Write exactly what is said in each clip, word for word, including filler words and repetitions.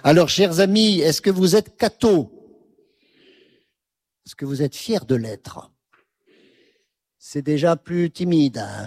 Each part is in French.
Alors, chers amis, est-ce que vous êtes cathos? Est-ce que vous êtes fiers de l'être? C'est déjà plus timide. Hein?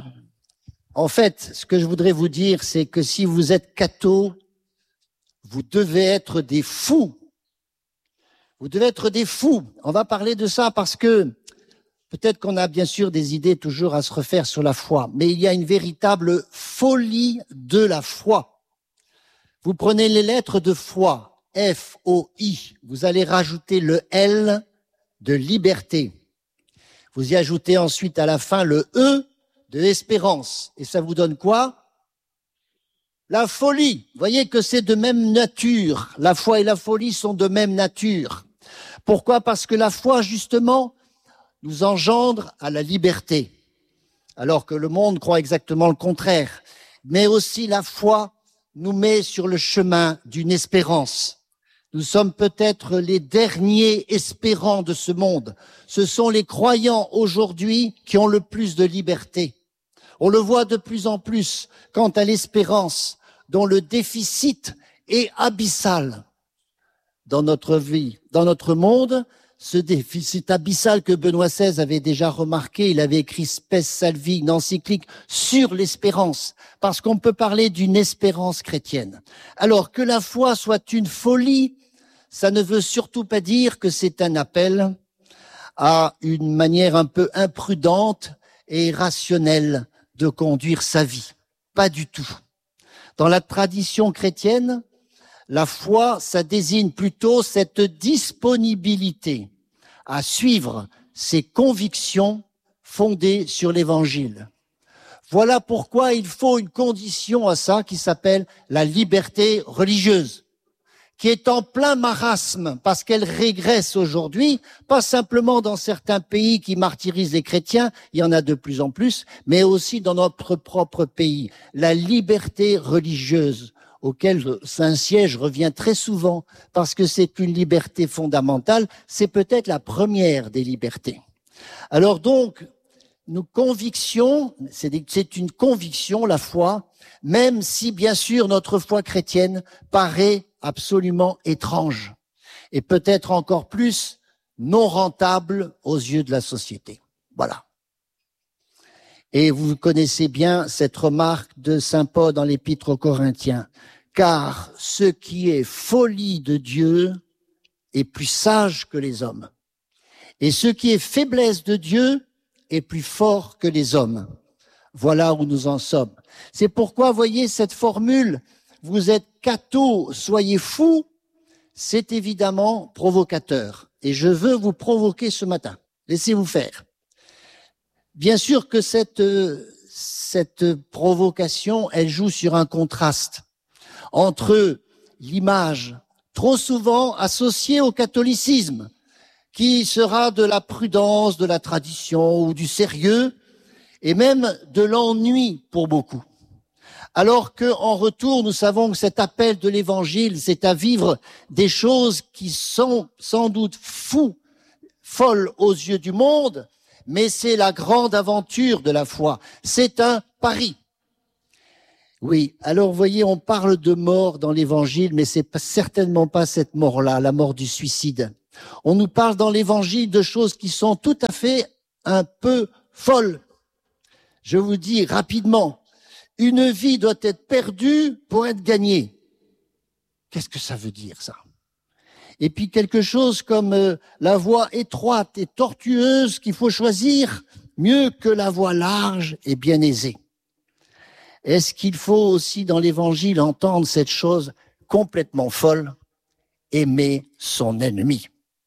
En fait, ce que je voudrais vous dire, c'est que si vous êtes cathos, vous devez être des fous. Vous devez être des fous. On va parler de ça parce que peut-être qu'on a bien sûr des idées toujours à se refaire sur la foi, mais il y a une véritable folie de la foi. Vous prenez les lettres de foi, F O I, vous allez rajouter le L de liberté. Vous y ajoutez ensuite à la fin le E de espérance. Et ça vous donne quoi? La folie. Vous voyez que c'est de même nature. La foi et la folie sont de même nature. Pourquoi? Parce que la foi, justement, nous engendre à la liberté, alors que le monde croit exactement le contraire. Mais aussi la foi nous met sur le chemin d'une espérance. Nous sommes peut-être les derniers espérants de ce monde. Ce sont les croyants aujourd'hui qui ont le plus de liberté. On le voit de plus en plus quant à l'espérance, dont le déficit est abyssal dans notre vie, dans notre monde. Ce déficit abyssal que Benoît seize avait déjà remarqué, il avait écrit Spes Salvi, une encyclique sur l'espérance, parce qu'on peut parler d'une espérance chrétienne. Alors que la foi soit une folie, ça ne veut surtout pas dire que c'est un appel à une manière un peu imprudente et rationnelle de conduire sa vie. Pas du tout. Dans la tradition chrétienne, la foi, ça désigne plutôt cette disponibilité à suivre ses convictions fondées sur l'Évangile. Voilà pourquoi il faut une condition à ça qui s'appelle la liberté religieuse, qui est en plein marasme parce qu'elle régresse aujourd'hui, pas simplement dans certains pays qui martyrisent les chrétiens, il y en a de plus en plus, mais aussi dans notre propre pays. La liberté religieuse, auquel Saint-Siège revient très souvent, parce que c'est une liberté fondamentale, c'est peut-être la première des libertés. Alors donc, nos convictions, c'est une conviction, la foi, même si bien sûr notre foi chrétienne paraît absolument étrange, et peut-être encore plus non rentable aux yeux de la société. Voilà. Et vous connaissez bien cette remarque de saint Paul dans l'Épître aux Corinthiens. Car ce qui est folie de Dieu est plus sage que les hommes. Et ce qui est faiblesse de Dieu est plus fort que les hommes. Voilà où nous en sommes. C'est pourquoi, voyez, cette formule, vous êtes cathos, soyez fous, c'est évidemment provocateur. Et je veux vous provoquer ce matin. Laissez-vous faire. Bien sûr que cette, cette provocation, elle joue sur un contraste entre l'image trop souvent associée au catholicisme, qui sera de la prudence, de la tradition ou du sérieux, et même de l'ennui pour beaucoup. Alors que, en retour, nous savons que cet appel de l'Évangile, c'est à vivre des choses qui sont sans doute fous, folles aux yeux du monde, mais c'est la grande aventure de la foi. C'est un pari. Oui, alors vous voyez, on parle de mort dans l'Évangile, mais c'est pas, certainement pas cette mort-là, la mort du suicide. On nous parle dans l'Évangile de choses qui sont tout à fait un peu folles. Je vous dis rapidement, une vie doit être perdue pour être gagnée. Qu'est-ce que ça veut dire, ça? Et puis quelque chose comme euh, la voie étroite et tortueuse qu'il faut choisir, mieux que la voie large et bien aisée. Est-ce qu'il faut aussi dans l'Évangile entendre cette chose complètement folle, aimer son ennemi?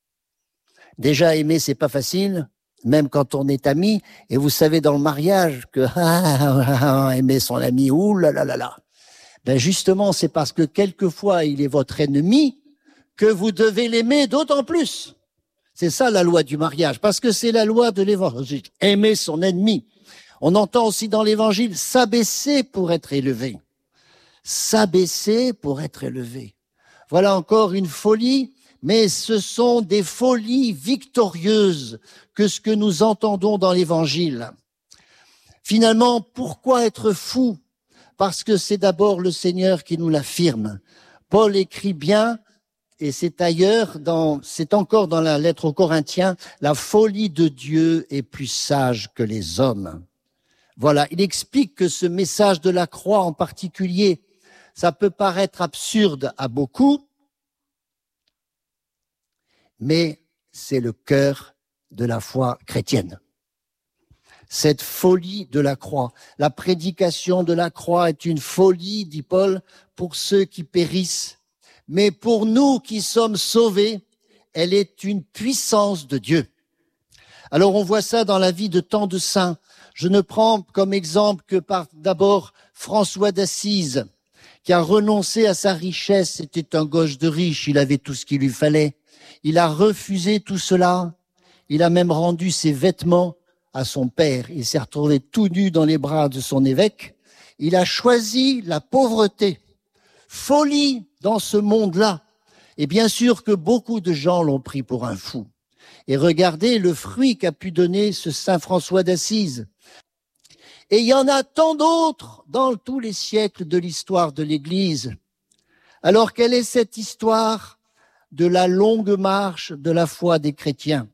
Déjà, aimer, c'est pas facile, même quand on est ami. Et vous savez dans le mariage que ah, ah, aimer son ami, ouh là là là là. Ben justement, c'est parce que quelquefois il est votre ennemi que vous devez l'aimer d'autant plus. C'est ça la loi du mariage, parce que c'est la loi de l'Évangile. Aimer son ennemi. On entend aussi dans l'Évangile s'abaisser pour être élevé. S'abaisser pour être élevé. Voilà encore une folie, mais ce sont des folies victorieuses que ce que nous entendons dans l'Évangile. Finalement, pourquoi être fou? Parce que c'est d'abord le Seigneur qui nous l'affirme. Paul écrit bien, et c'est ailleurs, dans, c'est encore dans la lettre aux Corinthiens, la folie de Dieu est plus sage que les hommes. Voilà, il explique que ce message de la croix en particulier, ça peut paraître absurde à beaucoup, mais c'est le cœur de la foi chrétienne. Cette folie de la croix. La prédication de la croix est une folie, dit Paul, pour ceux qui périssent. Mais pour nous qui sommes sauvés, elle est une puissance de Dieu. Alors on voit ça dans la vie de tant de saints. Je ne prends comme exemple que par d'abord François d'Assise, qui a renoncé à sa richesse. C'était un gauche de riche, il avait tout ce qu'il lui fallait. Il a refusé tout cela. Il a même rendu ses vêtements à son père. Il s'est retrouvé tout nu dans les bras de son évêque. Il a choisi la pauvreté. Folie dans ce monde-là. Et bien sûr que beaucoup de gens l'ont pris pour un fou. Et regardez le fruit qu'a pu donner ce saint François d'Assise. Et il y en a tant d'autres dans tous les siècles de l'histoire de l'Église. Alors quelle est cette histoire de la longue marche de la foi des chrétiens?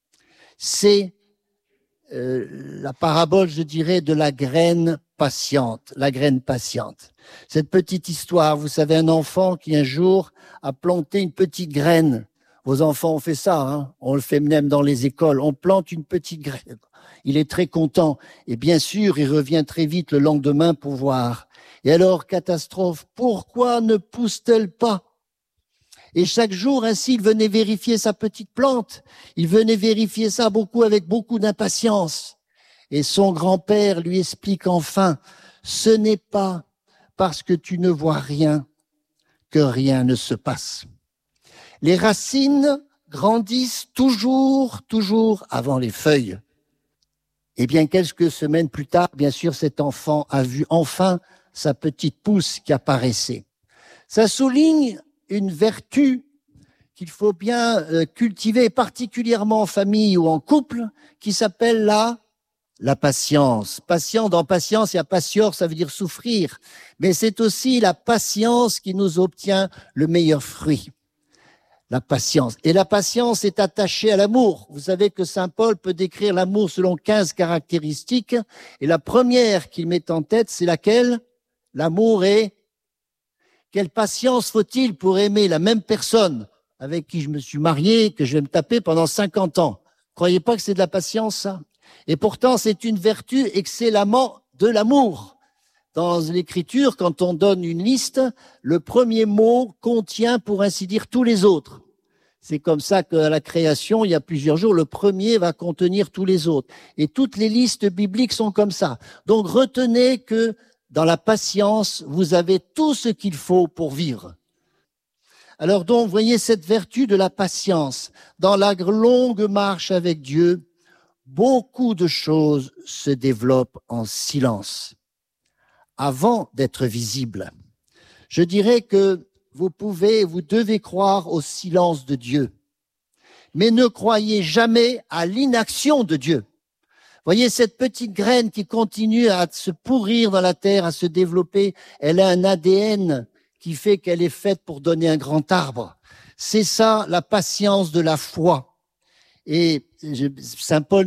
C'est euh, la parabole, je dirais, de la graine patiente, la graine patiente. Cette petite histoire, vous savez, un enfant qui un jour a planté une petite graine. Vos enfants ont fait ça, hein, on le fait même dans les écoles, on plante une petite graine. Il est très content et bien sûr, il revient très vite le lendemain pour voir. Et alors, catastrophe, pourquoi ne pousse-t-elle pas? Et chaque jour, ainsi, il venait vérifier sa petite plante. Il venait vérifier ça beaucoup avec beaucoup d'impatience. Et son grand-père lui explique enfin, ce n'est pas parce que tu ne vois rien que rien ne se passe. Les racines grandissent toujours, toujours avant les feuilles. Et bien, quelques semaines plus tard, bien sûr, cet enfant a vu enfin sa petite pousse qui apparaissait. Ça souligne une vertu qu'il faut bien euh, cultiver, particulièrement en famille ou en couple, qui s'appelle la, la patience. Patient, dans patience, il y a patior, ça veut dire souffrir. Mais c'est aussi la patience qui nous obtient le meilleur fruit. La patience. Et la patience est attachée à l'amour. Vous savez que saint Paul peut décrire l'amour selon quinze caractéristiques. Et la première qu'il met en tête, c'est laquelle? L'amour est... Quelle patience faut-il pour aimer la même personne avec qui je me suis marié, que je vais me taper pendant cinquante ans? Croyez pas que c'est de la patience, ça? Et pourtant, c'est une vertu excellemment de l'amour. Dans l'écriture, quand on donne une liste, le premier mot contient, pour ainsi dire, tous les autres. C'est comme ça qu'à la création, il y a plusieurs jours, le premier va contenir tous les autres. Et toutes les listes bibliques sont comme ça. Donc retenez que dans la patience, vous avez tout ce qu'il faut pour vivre. Alors donc, voyez cette vertu de la patience. Dans la longue marche avec Dieu, beaucoup de choses se développent en silence, avant d'être visibles. Je dirais que vous pouvez, vous devez croire au silence de Dieu, mais ne croyez jamais à l'inaction de Dieu. Voyez cette petite graine qui continue à se pourrir dans la terre, à se développer. Elle a un A D N qui fait qu'elle est faite pour donner un grand arbre. C'est ça la patience de la foi. Et saint Paul